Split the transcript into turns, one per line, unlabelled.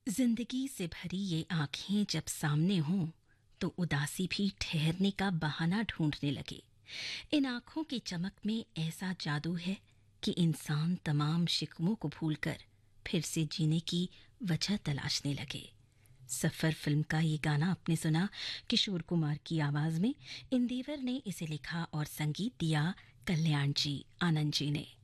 जिंदगी से भरी ये आंखें जब सामने हों तो उदासी भी ठहरने का बहाना ढूंढने लगे। इन आंखों की चमक में ऐसा जादू है कि इंसान तमाम शिकवों को भूलकर फिर से जीने की वजह तलाशने लगे। सफर फिल्म का ये गाना आपने सुना किशोर कुमार की आवाज में। इंदिवर ने इसे लिखा और संगीत दिया कल्याण जी, आनंद जी ने।